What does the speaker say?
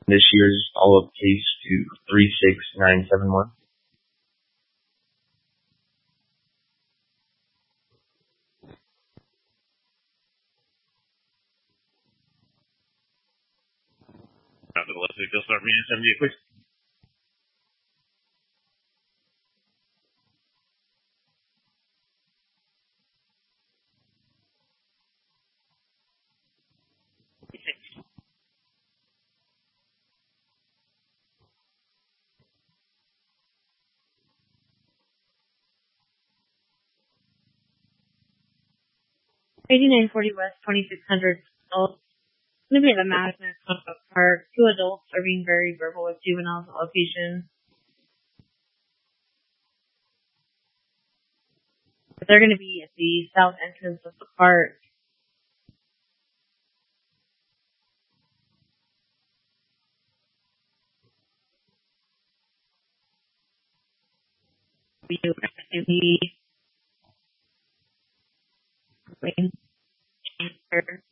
This year's follow-up case to 36971. After the left vehicle, start reading 78, please. $8940 West, 2600 South. Going to be at the Madison Conduct Park. 2 adults are being very verbal with juveniles at location. But they're going to be at the south entrance of the park. Be